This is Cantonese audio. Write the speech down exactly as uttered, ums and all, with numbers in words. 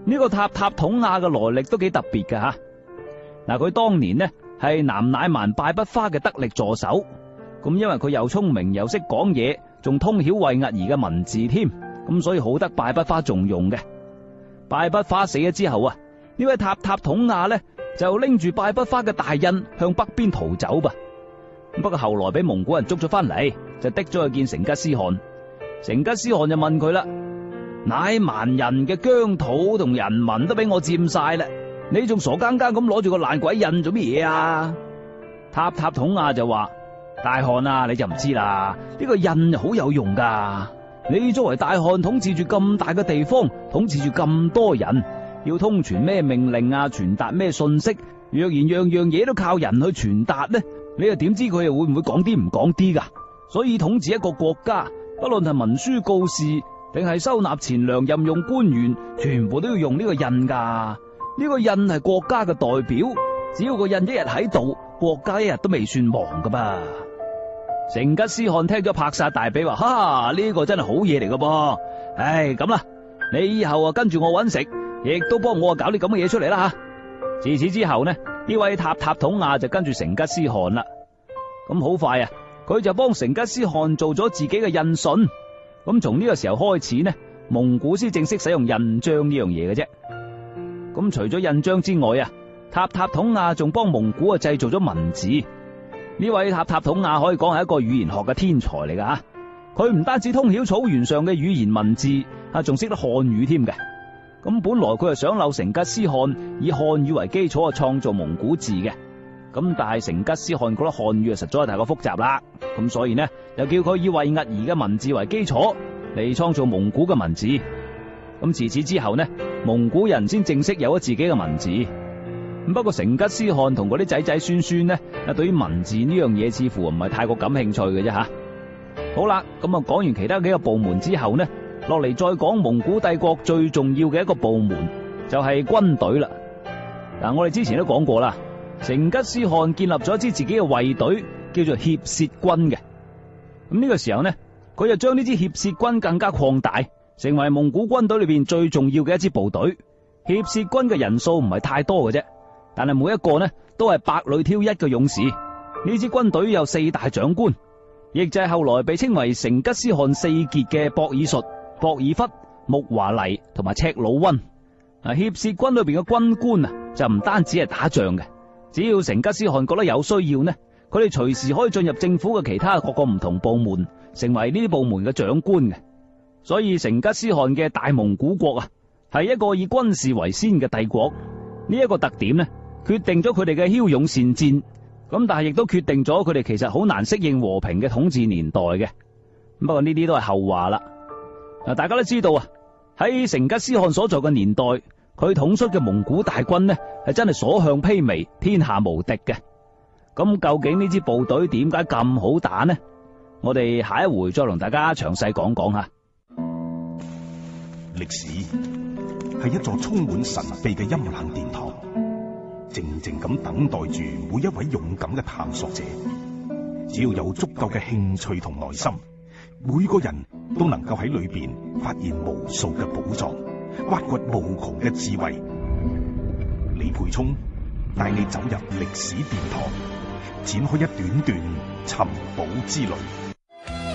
呢個塔塔統亞嘅來歷都幾特別㗎吓。嗱，佢當年呢係南乃蠻敗筆花嘅得力助手，咁因為佢又聰明又識講嘢，仲通曉惠壓兒嘅文字添，咁所以好得敗筆花重用嘅。敗筆花死咗之後啊，呢位塔塔統亞呢就拎住敗筆花嘅大印向北邊逃走噃。不過後來俾蒙古人捉咗翻嚟，就滴咗去見成吉思汗。成吉思汗就問佢啦：乃蠻人嘅疆土同人民都俾我佔晒啦，你仲傻更更咁攞住個爛鬼印做乜嘢啊？塔塔統亞就話：大汗啊，你就唔知啦，呢個印好有用噶。你作為大汗，統治住咁大嘅地方，統治住咁多人，要通傳咩命令啊，傳達咩信息，若然樣樣嘢都靠人去傳達呢，你又點知佢又會唔會講啲唔講啲噶？所以統治一個國家，不論係文書告示定係收納錢糧、任用官員，全部都要用呢個印噶。呢個印係國家嘅代表，只要個印一日喺度，國家一日都未算亡噶噃。成吉思汗聽咗拍晒大髀話：哈，呢個真係好嘢嚟噶噃！唉，咁啦，你以後啊跟住我搵食，亦都幫我啊搞啲咁嘅嘢出嚟啦吓。自此之後呢，呢位塔塔統亞就跟住成吉思汗啦。咁好快啊，佢就幫成吉思汗做咗自己嘅印信。咁從呢個時候開始呢，蒙古先正式使用印章呢樣嘢嘅啫。咁除咗印章之外啊，塔塔統亞仲幫蒙古啊製造咗文字。呢位塔塔統亞可以講係一個語言學嘅天才嚟噶吓，佢唔單止通曉草原上嘅語言文字，啊仲識得漢語添嘅。咁本來佢係想留成吉思汗以漢語為基礎啊創造蒙古字嘅，咁但係成吉思汗覺得漢語啊實在係太過複雜啦，咁所以呢又叫佢以惠壓兒嘅文字為基礎嚟創造蒙古嘅文字。咁自此之後呢，蒙古人先正式有咗自己嘅文字。不過成吉思汗同嗰啲仔仔孫孫呢，啊對於文字呢樣嘢似乎唔係太過感興趣嘅啫吓。好啦，咁啊講完其他幾個部門之後呢，落嚟再講蒙古帝國最重要嘅一個部門就係軍隊啦。嗱，我哋之前都講過啦，成吉思汗建立咗一支自己嘅衛隊，叫做協攝軍嘅。咁呢個時候呢，佢就將呢支協攝軍更加擴大，成為蒙古軍隊裏邊最重要嘅一支部隊。協攝軍嘅人數唔係太多嘅啫，但係每一個呢都係百裏挑一嘅勇士。呢支軍隊有四大長官，亦就係後來被稱為成吉思汗四傑嘅博爾術、博爾忽、木華黎同埋赤魯溫。啊，協攝軍裏邊嘅軍官啊，就唔單止係打仗嘅，只要成吉思汗覺得有需要呢，佢哋隨時可以進入政府嘅其他各個唔同部門，成為呢啲部門嘅長官嘅。所以成吉思汗嘅大蒙古國啊，係一個以軍事為先嘅帝國。呢一個特點呢，決定咗佢哋嘅驍勇善戰，咁但係亦都決定咗佢哋其實好難適應和平嘅統治年代嘅。不過呢啲都係後話啦。嗱，大家都知道啊，喺成吉思汗所在嘅年代，佢統率嘅蒙古大軍呢係真係所向披靡，天下無敵嘅。咁究竟呢支部隊點解咁好打呢？我哋下一回再同大家詳細講講下。 歷史係一座充滿神秘嘅陰冷殿堂，靜靜咁等待住每一位勇敢嘅探索者。只要有足夠嘅興趣同耐心，每個人都能夠喺裏邊發現無數嘅寶藏，挖掘無窮嘅智慧。李培聰帶你走入歷史殿堂，展開一段段尋寶之旅。